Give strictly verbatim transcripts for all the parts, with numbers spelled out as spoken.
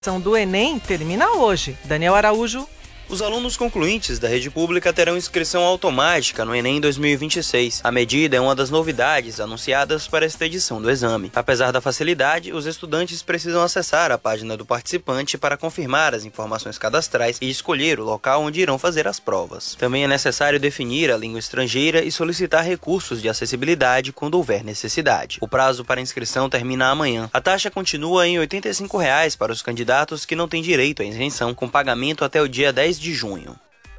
do Enem termina hoje. Daniel Araújo. Os alunos concluintes da rede pública terão inscrição automática no Enem dois mil e vinte e seis. A medida é uma das novidades anunciadas para esta edição do exame. Apesar da facilidade, os estudantes precisam acessar a página do participante para confirmar as informações cadastrais e escolher o local onde irão fazer as provas. Também é necessário definir a língua estrangeira e solicitar recursos de acessibilidade quando houver necessidade. O prazo para inscrição termina amanhã. A taxa continua em oitenta e cinco reais para os candidatos que não têm direito à isenção, com pagamento até o dia dez de junho.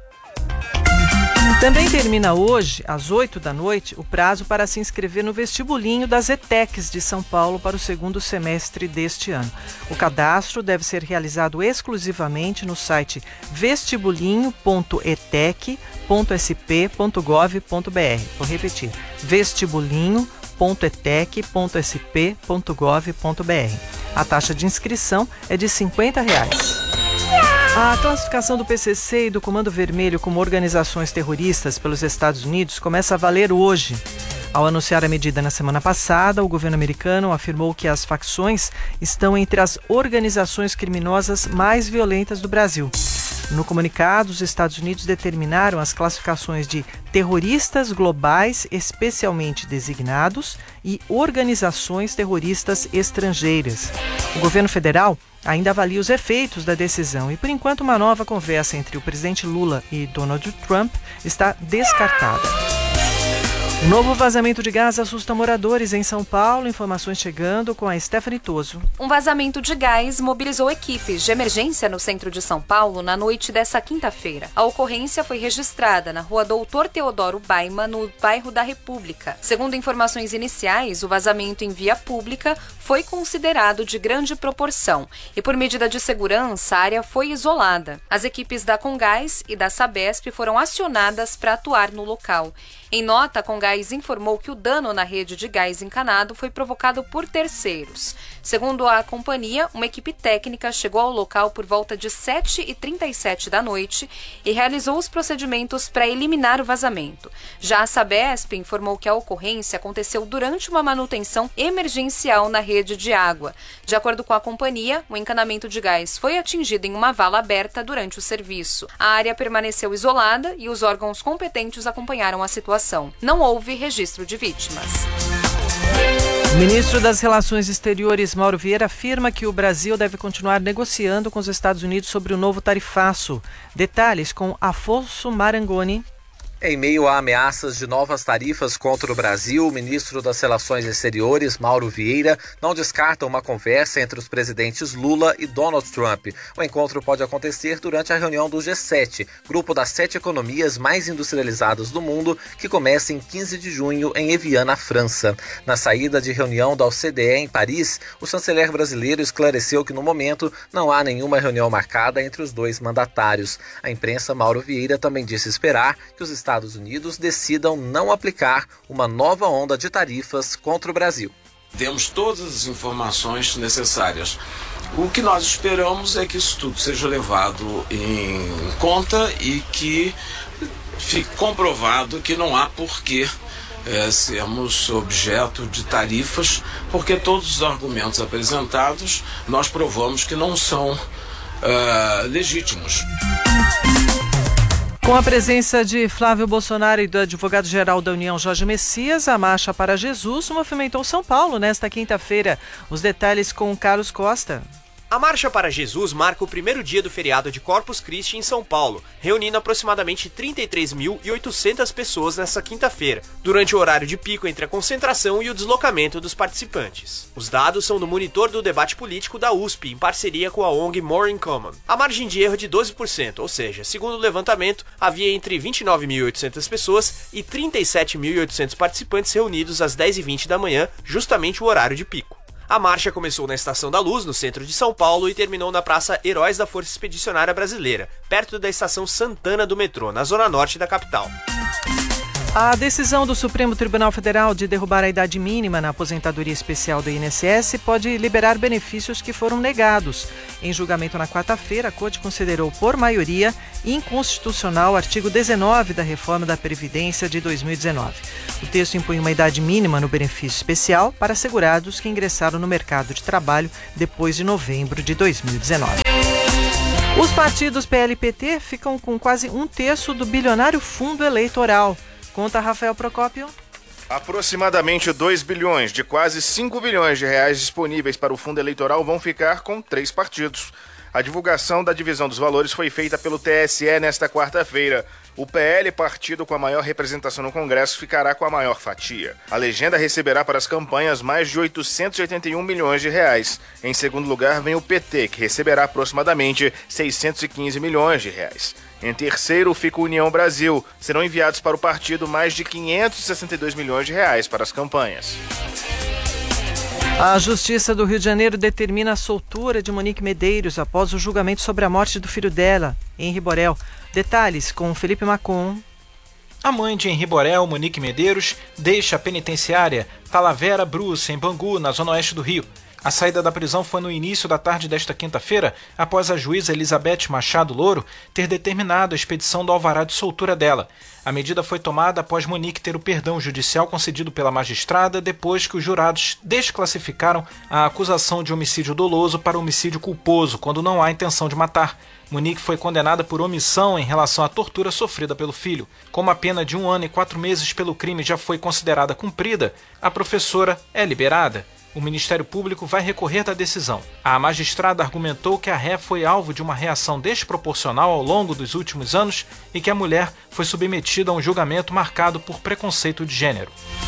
Também termina hoje, às oito da noite, o prazo para se inscrever no vestibulinho das ETECs de São Paulo para o segundo semestre deste ano. O cadastro deve ser realizado exclusivamente no site vestibulinho ponto etec ponto s p ponto gov ponto b r. Vou repetir, vestibulinho ponto etec ponto s p ponto gov ponto b r. A taxa de inscrição é de cinquenta reais. A classificação do P C C e do Comando Vermelho como organizações terroristas pelos Estados Unidos começa a valer hoje. Ao anunciar a medida na semana passada, o governo americano afirmou que as facções estão entre as organizações criminosas mais violentas do Brasil. No comunicado, os Estados Unidos determinaram as classificações de terroristas globais especialmente designados e organizações terroristas estrangeiras. O governo federal ainda avalia os efeitos da decisão e, por enquanto, uma nova conversa entre o presidente Lula e Donald Trump está descartada. O novo vazamento de gás assusta moradores em São Paulo. Informações chegando com a Stephanie Toso. Um vazamento de gás mobilizou equipes de emergência no centro de São Paulo na noite dessa quinta-feira. A ocorrência foi registrada na rua Doutor Teodoro Baima, no bairro da República. Segundo informações iniciais, o vazamento em via pública foi considerado de grande proporção e, por medida de segurança, a área foi isolada. As equipes da Comgás e da Sabesp foram acionadas para atuar no local. Em nota, a Comgás informou que o dano na rede de gás encanado foi provocado por terceiros. Segundo a companhia, uma equipe técnica chegou ao local por volta de sete e trinta e sete da noite e realizou os procedimentos para eliminar o vazamento. Já a Sabesp informou que a ocorrência aconteceu durante uma manutenção emergencial na rede de água. De acordo com a companhia, o encanamento de gás foi atingido em uma vala aberta durante o serviço. A área permaneceu isolada e os órgãos competentes acompanharam a situação. Não houve registro de vítimas. O ministro das Relações Exteriores, Mauro Vieira, afirma que o Brasil deve continuar negociando com os Estados Unidos sobre o novo tarifaço. Detalhes com Afonso Marangoni. Em meio a ameaças de novas tarifas contra o Brasil, o ministro das Relações Exteriores, Mauro Vieira, não descarta uma conversa entre os presidentes Lula e Donald Trump. O encontro pode acontecer durante a reunião do G sete, grupo das sete economias mais industrializadas do mundo, que começa em quinze de junho em Evian, na França. Na saída de reunião da O C D E em Paris, o chanceler brasileiro esclareceu que, no momento, não há nenhuma reunião marcada entre os dois mandatários. A imprensa, Mauro Vieira, também disse esperar que os Estados Estados Unidos decidam não aplicar uma nova onda de tarifas contra o Brasil. Temos todas as informações necessárias. O que nós esperamos é que isso tudo seja levado em conta e que fique comprovado que não há porquê é, sermos objeto de tarifas, porque todos os argumentos apresentados nós provamos que não são uh, legítimos. Com a presença de Flávio Bolsonaro e do advogado-geral da União, Jorge Messias, a Marcha para Jesus movimentou São Paulo nesta quinta-feira. Os detalhes com Carlos Costa. A Marcha para Jesus marca o primeiro dia do feriado de Corpus Christi em São Paulo, reunindo aproximadamente trinta e três mil e oitocentas pessoas nesta quinta-feira, durante o horário de pico entre a concentração e o deslocamento dos participantes. Os dados são do monitor do debate político da U S P, em parceria com a O N G More in Common. A margem de erro é de doze por cento, ou seja, segundo o levantamento, havia entre vinte e nove mil e oitocentas pessoas e trinta e sete mil e oitocentos participantes reunidos às dez e vinte da manhã, justamente o horário de pico. A marcha começou na Estação da Luz, no centro de São Paulo, e terminou na Praça Heróis da Força Expedicionária Brasileira, perto da Estação Santana do metrô, na zona norte da capital. A decisão do Supremo Tribunal Federal de derrubar a idade mínima na aposentadoria especial do I N S S pode liberar benefícios que foram negados. Em julgamento na quarta-feira, a Corte considerou por maioria inconstitucional o artigo dezenove da reforma da Previdência de dois mil e dezenove. O texto impõe uma idade mínima no benefício especial para segurados que ingressaram no mercado de trabalho depois de novembro de dois mil e dezenove. Os partidos P L e P T ficam com quase um terço do bilionário fundo eleitoral. Conta Rafael Procópio. Aproximadamente dois bilhões de quase cinco bilhões de reais disponíveis para o fundo eleitoral vão ficar com três partidos. A divulgação da divisão dos valores foi feita pelo T S E nesta quarta-feira. O P L, partido com a maior representação no Congresso, ficará com a maior fatia. A legenda receberá para as campanhas mais de oitocentos e oitenta e um milhões de reais. Em segundo lugar vem o P T, que receberá aproximadamente seiscentos e quinze milhões de reais. Em terceiro fica o União Brasil. Serão enviados para o partido mais de quinhentos e sessenta e dois milhões de reais para as campanhas. A Justiça do Rio de Janeiro determina a soltura de Monique Medeiros após o julgamento sobre a morte do filho dela, Henri Borel. Detalhes com Felipe Macon. A mãe de Henri Borel, Monique Medeiros, deixa a penitenciária Talavera Bruce, em Bangu, na zona oeste do Rio. A saída da prisão foi no início da tarde desta quinta-feira, após a juíza Elizabeth Machado Louro ter determinado a expedição do alvará de soltura dela. A medida foi tomada após Monique ter o perdão judicial concedido pela magistrada depois que os jurados desclassificaram a acusação de homicídio doloso para homicídio culposo, quando não há intenção de matar. Monique foi condenada por omissão em relação à tortura sofrida pelo filho. Como a pena de um ano e quatro meses pelo crime já foi considerada cumprida, a professora é liberada. O Ministério Público vai recorrer da decisão. A magistrada argumentou que a ré foi alvo de uma reação desproporcional ao longo dos últimos anos e que a mulher foi submetida a um julgamento marcado por preconceito de gênero.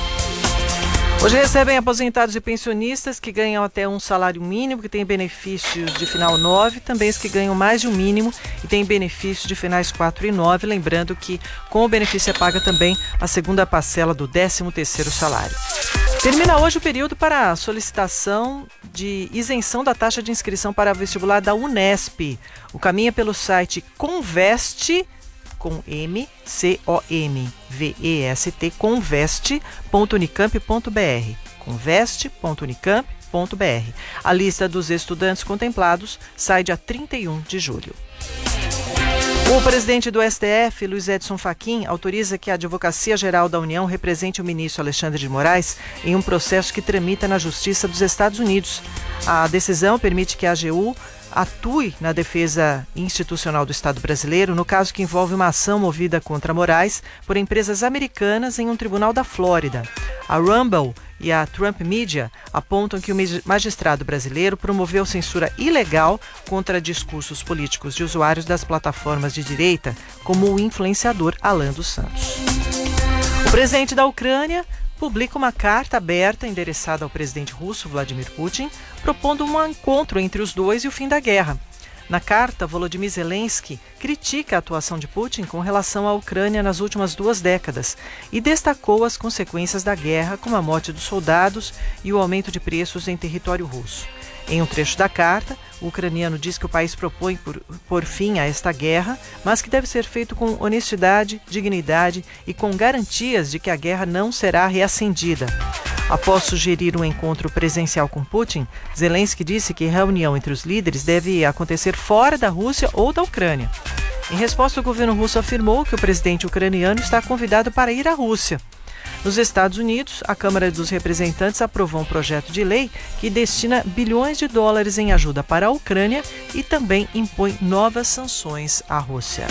Hoje recebem aposentados e pensionistas que ganham até um salário mínimo, que têm benefícios de final nove, também os que ganham mais de um mínimo e têm benefícios de finais quatro e nove, lembrando que com o benefício é paga também a segunda parcela do décimo terceiro salário. Termina hoje o período para a solicitação de isenção da taxa de inscrição para vestibular da Unesp. O caminho é pelo site Convest, com M, C O M V E S T, convest ponto unicamp ponto b r. convest ponto unicamp ponto b r. A lista dos estudantes contemplados sai dia trinta e um de julho. O presidente do S T F, Luiz Edson Fachin, autoriza que a Advocacia Geral da União represente o ministro Alexandre de Moraes em um processo que tramita na Justiça dos Estados Unidos. A decisão permite que a A G U atue na defesa institucional do Estado brasileiro no caso que envolve uma ação movida contra Moraes por empresas americanas em um tribunal da Flórida. A Rumble e a Trump Media apontam que o magistrado brasileiro promoveu censura ilegal contra discursos políticos de usuários das plataformas de direita, como o influenciador Alan dos Santos. O presidente da Ucrânia publica uma carta aberta endereçada ao presidente russo Vladimir Putin, propondo um encontro entre os dois e o fim da guerra. Na carta, Volodymyr Zelensky critica a atuação de Putin com relação à Ucrânia nas últimas duas décadas e destacou as consequências da guerra, como a morte dos soldados e o aumento de preços em território russo. Em um trecho da carta, o ucraniano diz que o país propõe por, por fim a esta guerra, mas que deve ser feito com honestidade, dignidade e com garantias de que a guerra não será reacendida. Após sugerir um encontro presencial com Putin, Zelensky disse que a reunião entre os líderes deve acontecer fora da Rússia ou da Ucrânia. Em resposta, o governo russo afirmou que o presidente ucraniano está convidado para ir à Rússia. Nos Estados Unidos, a Câmara dos Representantes aprovou um projeto de lei que destina bilhões de dólares em ajuda para a Ucrânia e também impõe novas sanções à Rússia.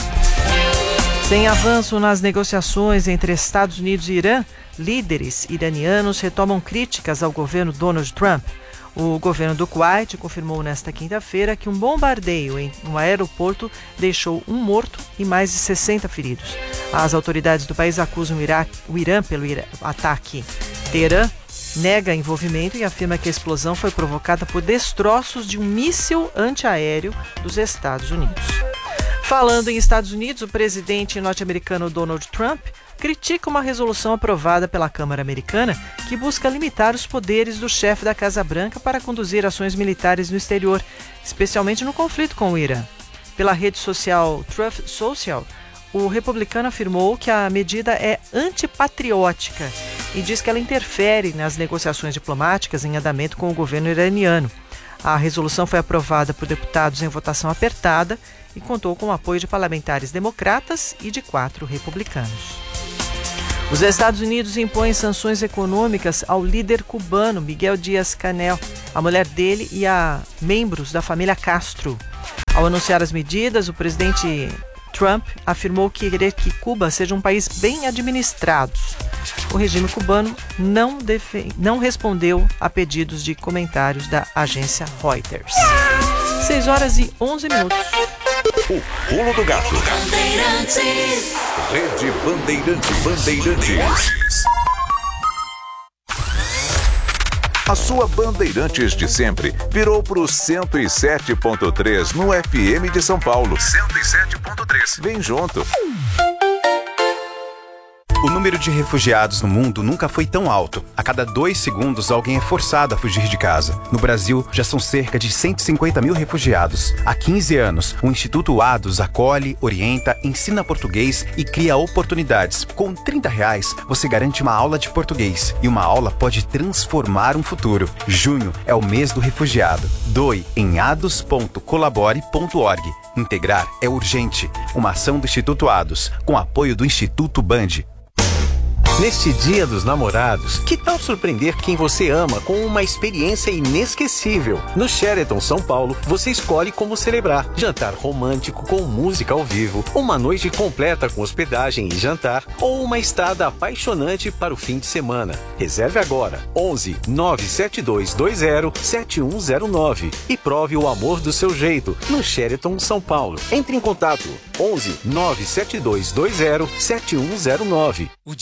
Sem avanço nas negociações entre Estados Unidos e Irã, líderes iranianos retomam críticas ao governo Donald Trump. O governo do Kuwait confirmou nesta quinta-feira que um bombardeio em um aeroporto deixou um morto e mais de sessenta feridos. As autoridades do país acusam o, Iraque, o Irã pelo ira- ataque. Teherã nega envolvimento e afirma que a explosão foi provocada por destroços de um míssil antiaéreo dos Estados Unidos. Falando em Estados Unidos, o presidente norte-americano Donald Trump critica uma resolução aprovada pela Câmara Americana que busca limitar os poderes do chefe da Casa Branca para conduzir ações militares no exterior, especialmente no conflito com o Irã. Pela rede social Truth Social, o republicano afirmou que a medida é antipatriótica e diz que ela interfere nas negociações diplomáticas em andamento com o governo iraniano. A resolução foi aprovada por deputados em votação apertada e contou com o apoio de parlamentares democratas e de quatro republicanos. Os Estados Unidos impõem sanções econômicas ao líder cubano Miguel Díaz-Canel, a mulher dele e a membros da família Castro. Ao anunciar as medidas, o presidente Trump afirmou que querer que Cuba seja um país bem administrado. O regime cubano não, defe... não respondeu a pedidos de comentários da agência Reuters. seis horas e onze minutos. O Pulo do Gato. Bandeirantes. Rede Bandeirantes. Bandeirantes. A sua Bandeirantes de sempre virou pro cento e sete ponto três no F M de São Paulo. cento e sete ponto três. Vem junto. O número de refugiados no mundo nunca foi tão alto. A cada dois segundos, alguém é forçado a fugir de casa. No Brasil, já são cerca de cento e cinquenta mil refugiados. Há quinze anos, o Instituto Ados acolhe, orienta, ensina português e cria oportunidades. Com trinta reais, você garante uma aula de português. E uma aula pode transformar um futuro. Junho é o mês do refugiado. Doe em ados ponto colabore ponto org. Integrar é urgente. Uma ação do Instituto Ados, com apoio do Instituto Band. Neste Dia dos Namorados, que tal surpreender quem você ama com uma experiência inesquecível? No Sheraton São Paulo, você escolhe como celebrar. Jantar romântico com música ao vivo, uma noite completa com hospedagem e jantar, ou uma estada apaixonante para o fim de semana. Reserve agora, onze nove sete dois dois zero sete um zero nove e prove o amor do seu jeito no Sheraton São Paulo. Entre em contato, onze nove sete dois dois zero sete um zero nove. O